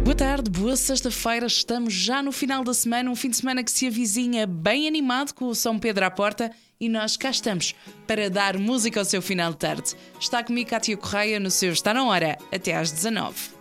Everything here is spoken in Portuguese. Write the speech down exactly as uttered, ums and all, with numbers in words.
Boa tarde, boa sexta-feira, estamos já no final da semana, um fim de semana que se avizinha bem animado com o São Pedro à porta e nós cá estamos para dar música ao seu final de tarde. Está comigo Cátia Correia no seu Está na Hora, até às dezanove.